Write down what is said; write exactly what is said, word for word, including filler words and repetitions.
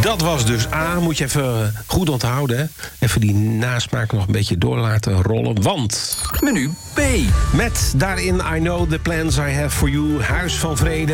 Dat was dus A. Moet je even goed onthouden. Hè? Even die nasmaak nog een beetje door laten rollen. Want... Menu B. Met daarin I Know the Plans I Have For You, Huis van Vrede...